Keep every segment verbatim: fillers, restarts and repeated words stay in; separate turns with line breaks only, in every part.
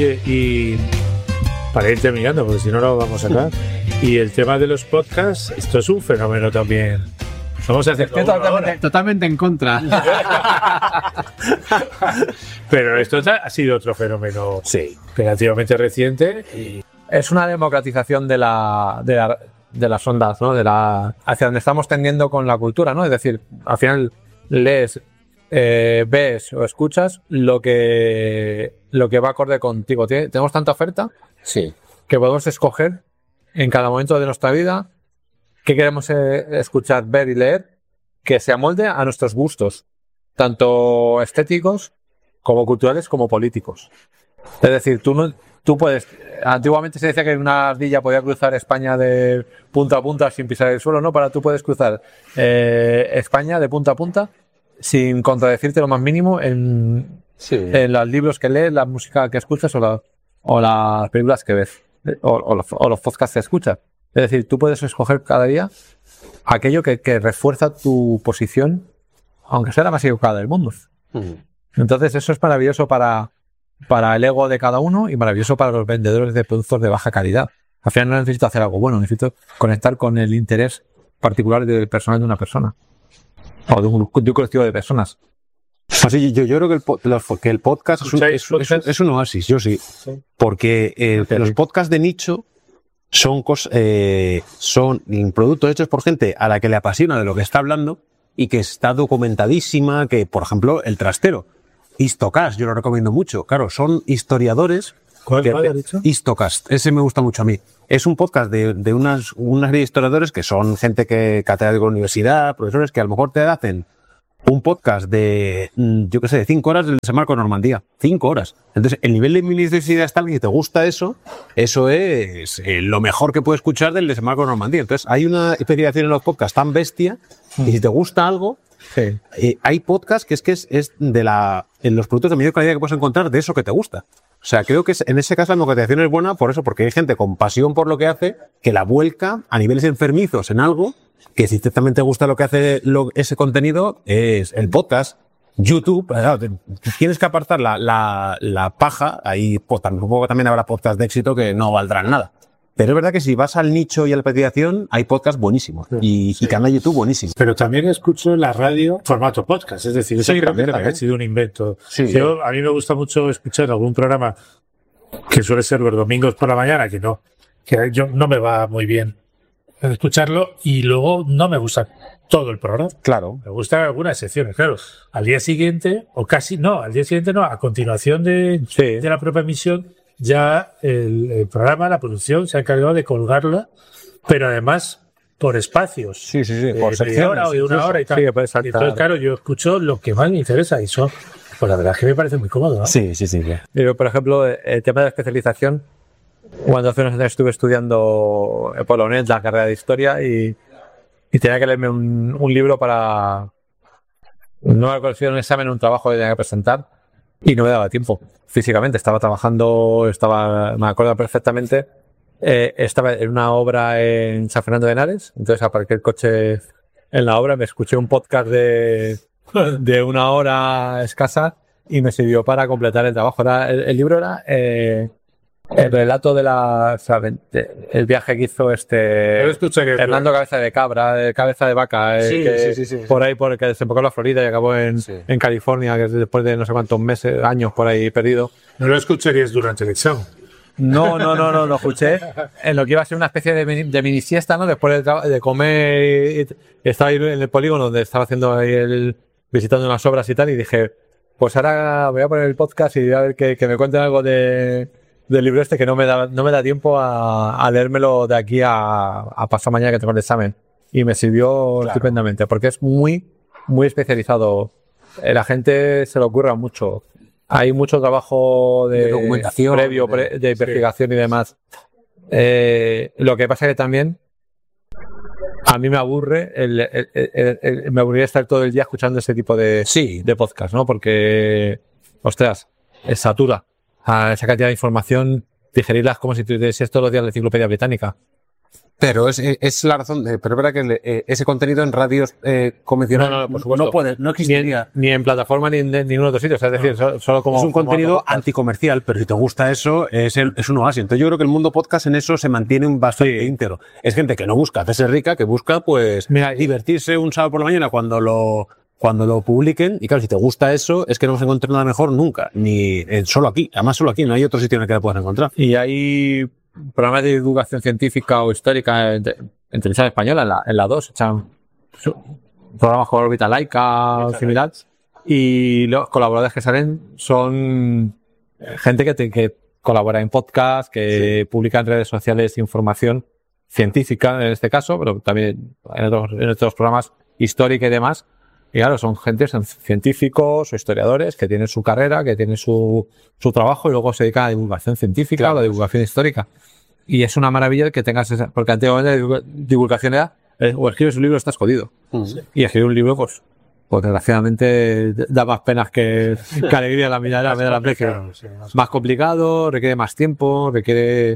Y para ir terminando, porque si no, no vamos a acabar. Y el tema de los podcasts, esto es un fenómeno también. Vamos a hacer
totalmente, totalmente en contra.
Pero esto ha sido otro fenómeno
sí.
relativamente reciente. Y...
es una democratización de, la, de, la, de las ondas, ¿no? De la, hacia donde estamos tendiendo con la cultura, ¿no? Es decir, al final lees, eh, ves o escuchas lo que, lo que va acorde contigo. Tenemos tanta oferta
sí.
que podemos escoger en cada momento de nuestra vida qué queremos eh, escuchar, ver y leer, que se amolde a nuestros gustos, tanto estéticos como culturales como políticos. Es decir, tú no, tú puedes... Antiguamente se decía que una ardilla podía cruzar España de punta a punta sin pisar el suelo, ¿no? Para tú puedes cruzar eh, España de punta a punta sin contradecirte lo más mínimo en, sí. en los libros que lees, la música que escuchas o, la, o las películas que ves, o, o, los, o los podcasts que escuchas. Es decir, tú puedes escoger cada día aquello que, que refuerza tu posición, aunque sea la más equivocada del mundo. Uh-huh. Entonces eso es maravilloso para, para el ego de cada uno y maravilloso para los vendedores de productos de baja calidad. Al final no necesito hacer algo bueno, necesito conectar con el interés particular del personal de una persona o de un, de un colectivo de personas.
Así, yo, yo creo que el, que el podcast es un, es, es, es un oasis, yo sí, sí. Porque eh, los podcasts de nicho son, cos, eh, son productos hechos por gente a la que le apasiona de lo que está hablando y que está documentadísima, que por ejemplo El Trastero, Histocast, yo lo recomiendo mucho. Claro, son historiadores.
¿Cuál que, has dicho?
Histocast, ese me gusta mucho a mí. Es un podcast de, de unas, una serie de historiadores que son gente que catedráticos de la universidad, profesores que a lo mejor te hacen un podcast de, yo qué sé, de cinco horas del desembarco de Normandía. Cinco horas. Entonces, el nivel de minuciosidad está bien y te gusta eso, eso es eh, lo mejor que puedes escuchar del desembarco de Normandía. Entonces, hay una especialización en los podcasts tan bestia mm. y si te gusta algo, sí. eh, hay podcasts que es que es, es de la, en los productos de mayor calidad que puedes encontrar de eso que te gusta. O sea, creo que es, en ese caso la democratización es buena por eso, porque hay gente con pasión por lo que hace, que la vuelca a niveles enfermizos en algo que si también te gusta lo que hace lo, ese contenido, es el podcast, YouTube. Claro, tienes que apartar la, la, la paja, ahí pues, tampoco también habrá podcasts de éxito que no valdrán nada. Pero es verdad que si vas al nicho y a la petición, hay podcasts buenísimos y, sí. y canal de YouTube buenísimos.
Pero también escucho la radio formato podcast, es decir, eso sí, también ha sido un invento. Sí, Yo, sí. A mí me gusta mucho escuchar algún programa que suele ser los domingos por la mañana, que no, que yo no me va muy bien escucharlo y luego no me gusta todo el programa.
Claro.
Me gustan algunas secciones, claro. Al día siguiente, o casi no, al día siguiente no, a continuación de, sí. de la propia emisión, ya el, el programa, la producción, se ha encargado de colgarla, pero además por espacios.
Sí, sí, sí. Por
de media hora o de una hora y tal.
Sí, que puedes saltar.
Entonces, claro, yo escucho lo que más me interesa y eso, pues la verdad es que me parece muy cómodo, ¿no?
Sí, sí, sí.
Pero, por ejemplo, el tema de la especialización, cuando hace unos años estuve estudiando en Polonet la carrera de historia y, y tenía que leerme un, un libro para no haber conseguido un examen, un trabajo que tenía que presentar y no me daba tiempo físicamente. Estaba trabajando, estaba, me acuerdo perfectamente, eh, estaba en una obra en San Fernando de Henares, entonces aparqué el coche en la obra, me escuché un podcast de, de una hora escasa y me sirvió para completar el trabajo. Era, el, el libro era... Eh, el relato de la, o sea, de, el viaje que hizo este
que
Hernando Cabeza de Cabra, de Cabeza de Vaca, eh,
sí,
que
sí, sí, sí,
por ahí por el que desembocó en la Florida y acabó en, sí. en California, que después de no sé cuántos meses, años por ahí perdido.
No lo escucharías durante el examen.
No, no, no, no, lo escuché en lo que iba a ser una especie de mini, de mini siesta, ¿no? Después de, de comer y, y estaba ahí en el polígono donde estaba haciendo ahí el, visitando unas obras y tal, y dije, pues ahora voy a poner el podcast y a ver que, que me cuenten algo de del libro este que no me da, no me da tiempo a, a leérmelo de aquí a, a pasado mañana que tengo el examen. Y me sirvió claro. estupendamente, porque es muy, muy especializado. La gente se le ocurra mucho. Hay mucho trabajo de,
de documentación,
previo, pre, de investigación sí. y demás. Eh, lo que pasa es que también a mí me aburre, el, el, el, el, el, me aburría estar todo el día escuchando ese tipo de,
sí.
de podcast, ¿no? Porque, ostras, es satura. A esa cantidad de información, digerirlas como si tuvieses todos los días la enciclopedia británica.
Pero es, es la razón, de, pero es verdad que eh, ese contenido en radios eh, convencionales
no, no, por supuesto.
no puede, no existiría.
Ni en, ni en plataforma ni en, en ningún otro sitio. O sea, es decir, no. solo como.
Es un
como
contenido anticomercial, pero si te gusta eso, es, el, es un oasis. Entonces yo creo que el mundo podcast en eso se mantiene un bastante sí. íntegro. Es gente que no busca hacerse rica, que busca pues Mira, divertirse un sábado por la mañana cuando lo, cuando lo publiquen. Y claro, si te gusta eso, es que no vas a encontrar nada mejor nunca. Ni eh, solo aquí. Además, solo aquí. No hay otro sitio en el que lo puedas encontrar.
Y hay programas de divulgación científica o histórica en, en televisión española, en la, en la dos, echan programas como Órbita Laica o similar, y los colaboradores que salen son gente que, te, que colabora en podcast, que sí. publica en redes sociales información científica en este caso, pero también en otros, en otros programas históricos y demás. Y claro, son gente, son científicos o historiadores que tienen su carrera, que tienen su, su trabajo y luego se dedican a la divulgación científica claro. o a la divulgación histórica. Y es una maravilla que tengas esa, porque antiguamente la divulgación era, eh, o escribes un libro estás jodido. Uh-huh. Y escribir un libro, pues, pues desgraciadamente da más penas que, que alegría la mirada de la precio. Sí, más, más complicado, requiere más tiempo, requiere,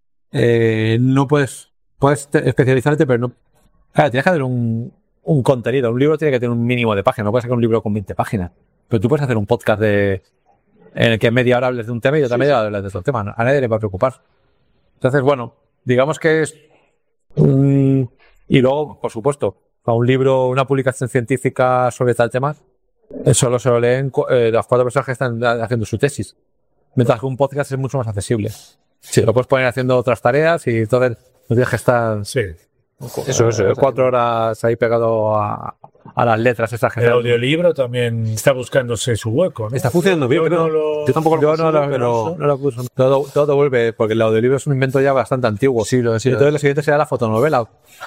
eh, no puedes, puedes especializarte, pero no, claro, tienes que hacer un, un contenido. Un libro tiene que tener un mínimo de páginas. No puedes sacar un libro con veinte páginas. Pero tú puedes hacer un podcast de, en el que media hora hables de un tema y otra sí, media hora hables de otro tema. A nadie le va a preocupar. Entonces, bueno, digamos que es... Um, y luego, por supuesto, a un libro, una publicación científica sobre tal tema, solo se lo leen eh, las cuatro personas que están haciendo su tesis. Mientras que un podcast es mucho más accesible. Sí. Lo puedes poner haciendo otras tareas y entonces no tienes que estar...
Sí.
Eso es, cuatro horas ahí pegado a, a las letras esas que
el audiolibro también está buscándose su hueco, ¿no?
Está funcionando bien,
yo
pero
no lo,
yo tampoco lo
yo
no lo, pero no lo puso. Todo, todo vuelve, porque el audiolibro es un invento ya bastante antiguo.
Sí, lo es.
Y entonces lo siguiente será la fotonovela.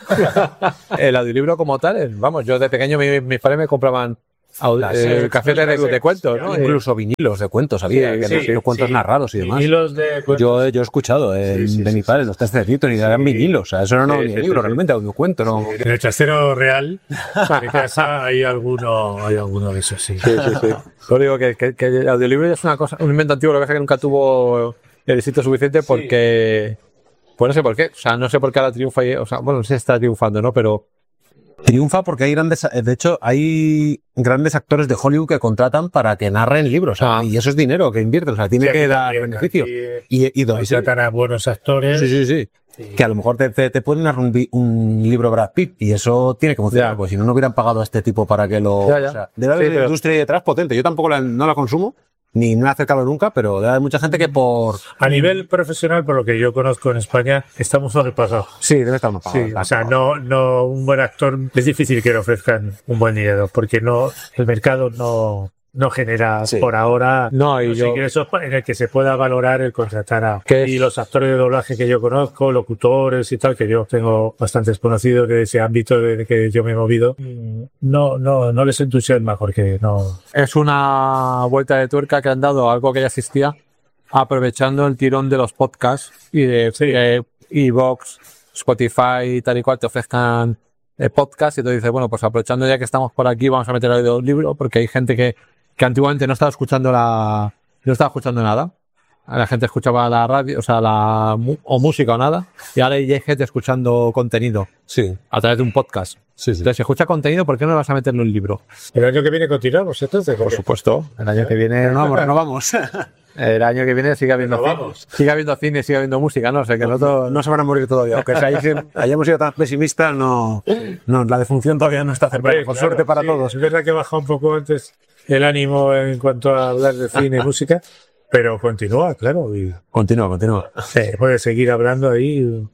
El audiolibro como tal, vamos, yo de pequeño mis, mis padres me compraban Audio, eh, café de, de, de cuentos, ¿no?
Incluso vinilos de cuentos, había sí, que sí, los cuentos sí. narrados y demás.
Vinilos de cuentos.
Yo, yo he escuchado eh, sí, sí, de mi padre los textos de y eran sí. vinilos, o sea, eso no era sí, ni sí, libro, sí. realmente audiocuento, ¿no?
En el trastero real, en mi casa hay alguno, hay alguno de esos, sí.
Sí, sí, sí. Yo digo que, que, que el audiolibro es una cosa, un invento antiguo, lo que pasa es que nunca tuvo el éxito suficiente porque, sí. pues no sé por qué, o sea, no sé por qué ahora triunfa, y, o sea, bueno, no sé si está triunfando, ¿no? Pero
triunfa porque hay grandes, de hecho, hay grandes actores de Hollywood que contratan para que narren libros, o sea, ah. y eso es dinero que invierten, o sea, tiene sí, que dar bien, beneficio.
Aquí,
y, y,
y tratan a buenos actores.
Sí, sí, sí. sí. Que a lo mejor te, te, te pueden narrar un, un libro Brad Pitt y eso tiene que funcionar, pues si no, no hubieran pagado a este tipo para que lo...
Ya, ya.
O sea, debe haber sí, una pero... industria detrás potente. Yo tampoco la, no la consumo, ni me he acercado nunca, pero debe haber mucha gente que por...
A nivel profesional, por lo que yo conozco en España, estamos sobrepagados.
Sí, debe estar más pagado.
Sí, o sea, no, no, un buen actor, es difícil que le ofrezcan un buen dinero, porque no, el mercado no, no genera sí. por ahora
no, y
los
yo...
ingresos en el que se pueda valorar el contratar a... Y los actores de doblaje que yo conozco, locutores y tal, que yo tengo bastantes conocidos de ese ámbito de que yo me he movido, no, no, no les entusiasma porque no...
Es una vuelta de tuerca que han dado a algo que ya existía, aprovechando el tirón de los podcasts y de sí. eh, iVoox, Spotify y tal y cual te ofrezcan eh, podcasts y tú dices, bueno, pues aprovechando ya que estamos por aquí vamos a meter ahí un libro porque hay gente que que antiguamente no estaba escuchando la no estaba escuchando nada. La gente escuchaba la radio, o sea, la o música o nada, y ahora hay gente escuchando contenido.
Sí.
A través de un podcast.
Sí, sí.
Entonces, si escucha contenido, ¿por qué no vas a meterlo en un libro?
El año que viene continuamos, entonces.
Por supuesto. El año que viene
no vamos, no vamos.
El año que viene sigue habiendo cine, sigue habiendo cine, sigue habiendo música, no o sé sea, que no, todo...
no se van a morir todavía. Aunque si hayamos sido tan pesimistas, no, no, la defunción todavía no está cercana. Por claro, suerte para
sí,
todos.
Es verdad que baja un poco antes el ánimo en cuanto a hablar de cine y música, pero continúa, claro. Y
continúa, continúa.
Sí, puede seguir hablando ahí.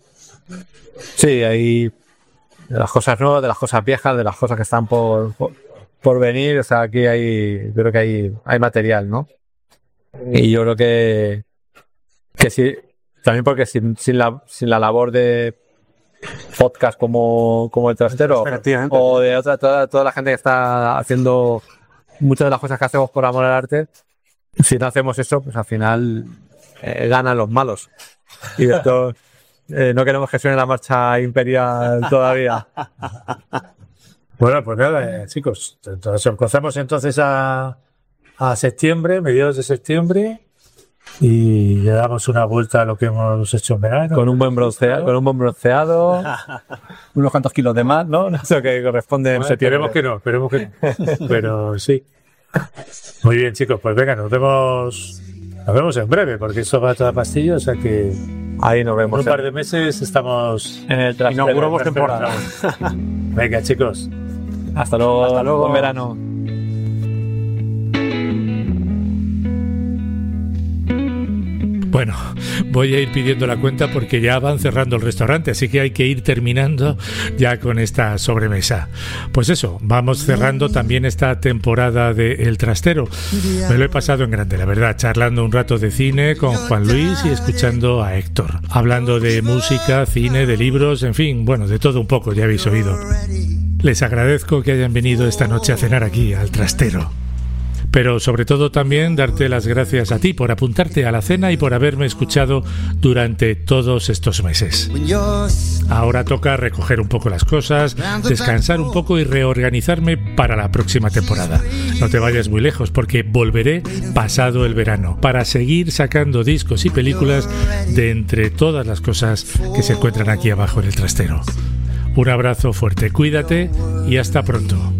Sí, hay de las cosas nuevas, de las cosas viejas, de las cosas que están por, por, por venir. O sea, aquí hay, creo que hay, hay material, ¿no? Y yo creo que, que sí, también porque sin, sin, la, sin la labor de podcast como, como el trastero o de otra, toda, toda la gente que está haciendo muchas de las cosas que hacemos por amor al arte, si no hacemos eso, pues al final eh, ganan los malos. Y esto eh, no queremos que suene la marcha imperial todavía.
Bueno, pues nada, eh, chicos, entonces empezamos entonces a, a septiembre, mediados de septiembre, y le damos una vuelta a lo que hemos hecho en verano.
Con un buen bronceado, con un buen bronceado unos cuantos kilos de más, ¿no? Eso que corresponde en
Bueno,
septiembre.
esperemos que no, esperemos que no. Pero sí. Muy bien, chicos, pues venga, nos vemos, nos vemos en breve, porque esto va a toda pastilla, o sea que
ahí nos vemos.
En un par de meses estamos
en el trastero.
Inauguramos temporada.
Venga, chicos.
Hasta luego.
Hasta luego.
Buen verano.
Bueno, voy a ir pidiendo la cuenta porque ya van cerrando el restaurante, así que hay que ir terminando ya con esta sobremesa. Pues eso, vamos cerrando también esta temporada de El Trastero. Me lo he pasado en grande, la verdad, charlando un rato de cine con Juan Luis y escuchando a Héctor, hablando de música, cine, de libros, en fin, bueno, de todo un poco, ya habéis oído. Les agradezco que hayan venido esta noche a cenar aquí, al Trastero. Pero sobre todo también darte las gracias a ti por apuntarte a la cena y por haberme escuchado durante todos estos meses. Ahora toca recoger un poco las cosas, descansar un poco y reorganizarme para la próxima temporada. No te vayas muy lejos porque volveré pasado el verano para seguir sacando discos y películas de entre todas las cosas que se encuentran aquí abajo en el Trastero. Un abrazo fuerte, cuídate y hasta pronto.